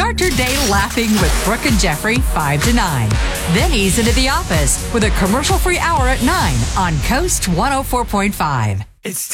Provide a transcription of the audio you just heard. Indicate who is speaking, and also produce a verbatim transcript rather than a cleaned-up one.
Speaker 1: Start your day laughing with Brooke and Jeffrey, five to nine. Then ease into the office with a commercial-free hour at nine on Coast one oh four point five.
Speaker 2: It's